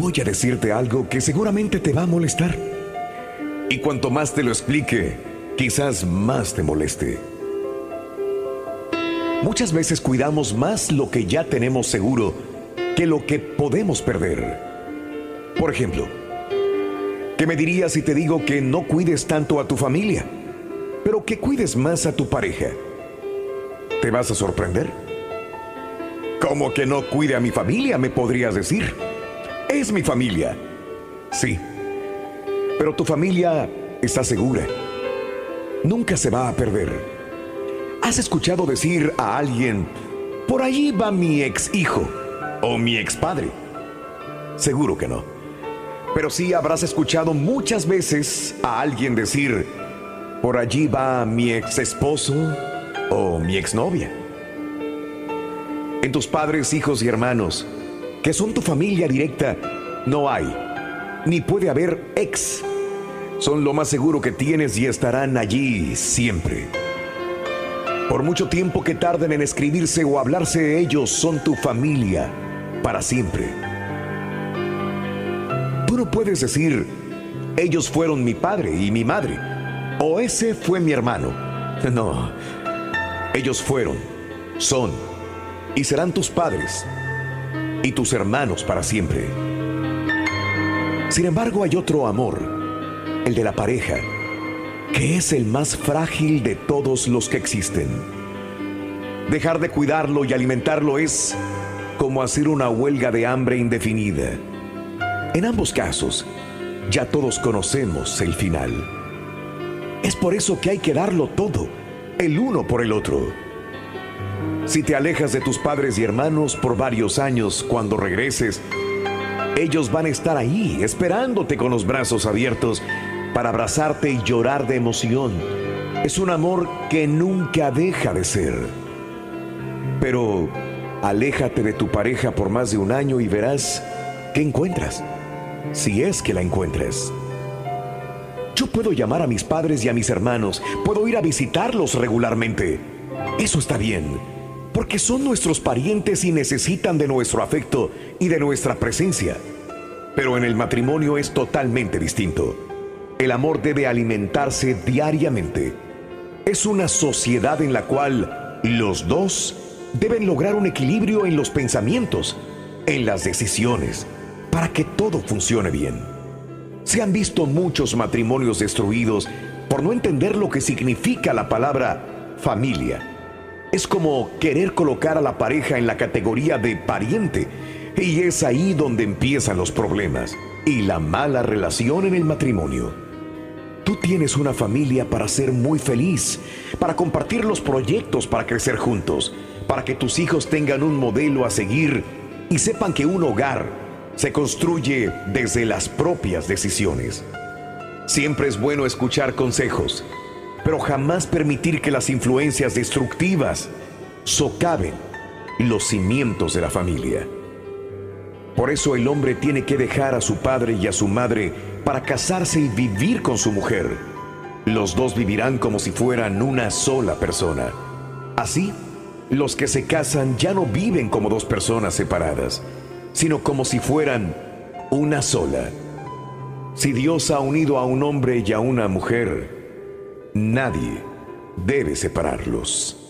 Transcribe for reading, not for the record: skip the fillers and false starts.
voy a decirte algo que seguramente te va a molestar. Y cuanto más te lo explique, quizás más te moleste. Muchas veces cuidamos más lo que ya tenemos seguro que lo que podemos perder. Por ejemplo, ¿qué me dirías si te digo que no cuides tanto a tu familia, pero que cuides más a tu pareja? ¿Te vas a sorprender? ¿Cómo que no cuide a mi familia?, me podrías decir. Es mi familia. Sí, pero tu familia está segura. Nunca se va a perder. ¿Has escuchado decir a alguien, por allí va mi ex hijo o mi ex padre? Seguro que no. Pero sí habrás escuchado muchas veces a alguien decir, por allí va mi ex esposo o mi exnovia. En tus padres, hijos y hermanos, que son tu familia directa, no hay, ni puede haber ex. Son lo más seguro que tienes y estarán allí siempre. Por mucho tiempo que tarden en escribirse o hablarse, ellos son tu familia para siempre. Tú no puedes decir, ellos fueron mi padre y mi madre, o ese fue mi hermano. No, ellos fueron, son y serán tus padres y tus hermanos para siempre. Sin embargo, hay otro amor, el de la pareja, que es el más frágil de todos los que existen. Dejar de cuidarlo y alimentarlo es como hacer una huelga de hambre indefinida. En ambos casos, ya todos conocemos el final. Es por eso que hay que darlo todo, el uno por el otro. Si te alejas de tus padres y hermanos por varios años, cuando regreses, ellos van a estar ahí, esperándote con los brazos abiertos para abrazarte y llorar de emoción. Es un amor que nunca deja de ser. Pero aléjate de tu pareja por más de un año y verás qué encuentras, si es que la encuentras. Yo puedo llamar a mis padres y a mis hermanos, puedo ir a visitarlos regularmente. Eso está bien, porque son nuestros parientes y necesitan de nuestro afecto y de nuestra presencia. Pero en el matrimonio es totalmente distinto. El amor debe alimentarse diariamente. Es una sociedad en la cual los dos deben lograr un equilibrio en los pensamientos, en las decisiones, para que todo funcione bien. Se han visto muchos matrimonios destruidos por no entender lo que significa la palabra familia. Es como querer colocar a la pareja en la categoría de pariente, y es ahí donde empiezan los problemas y la mala relación en el matrimonio. Tú tienes una familia para ser muy feliz, para compartir los proyectos, para crecer juntos, para que tus hijos tengan un modelo a seguir y sepan que un hogar se construye desde las propias decisiones. Siempre es bueno escuchar consejos, pero jamás permitir que las influencias destructivas socaven los cimientos de la familia. Por eso el hombre tiene que dejar a su padre y a su madre para casarse y vivir con su mujer. Los dos vivirán como si fueran una sola persona. Así, los que se casan ya no viven como dos personas separadas, sino como si fueran una sola. Si Dios ha unido a un hombre y a una mujer, nadie debe separarlos.